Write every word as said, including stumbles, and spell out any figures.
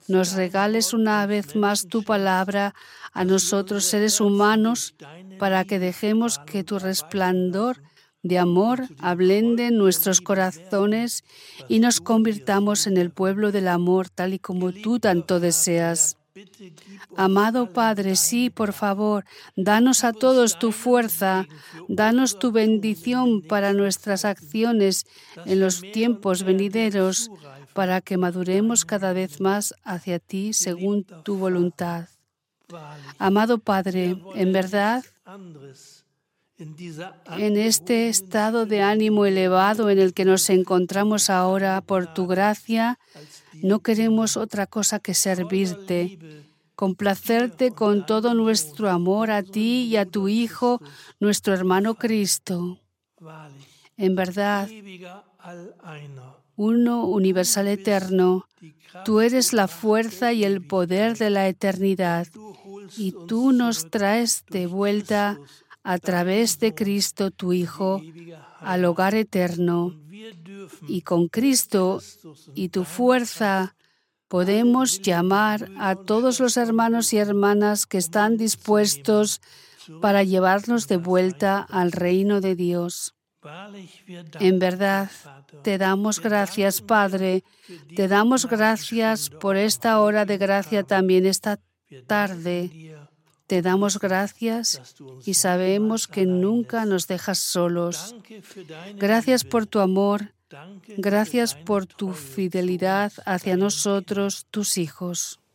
nos regales una vez más tu palabra a nosotros, seres humanos, para que dejemos que tu resplandor de amor ablende nuestros corazones y nos convirtamos en el pueblo del amor, tal y como tú tanto deseas. Amado Padre, sí, por favor, danos a todos tu fuerza, danos tu bendición para nuestras acciones en los tiempos venideros, para que maduremos cada vez más hacia ti según tu voluntad. Amado Padre, en verdad, en este estado de ánimo elevado en el que nos encontramos ahora, por tu gracia, no queremos otra cosa que servirte, complacerte con todo nuestro amor a ti y a tu Hijo, nuestro hermano Cristo. En verdad, uno universal eterno, tú eres la fuerza y el poder de la eternidad, y tú nos traes de vuelta a través de Cristo, tu Hijo, al hogar eterno. Y con Cristo y tu fuerza podemos llamar a todos los hermanos y hermanas que están dispuestos para llevarnos de vuelta al reino de Dios. En verdad, te damos gracias, Padre. Te damos gracias por esta hora de gracia también esta tarde. Te damos gracias y sabemos que nunca nos dejas solos. Gracias por tu amor. Gracias por tu fidelidad hacia nosotros, tus hijos.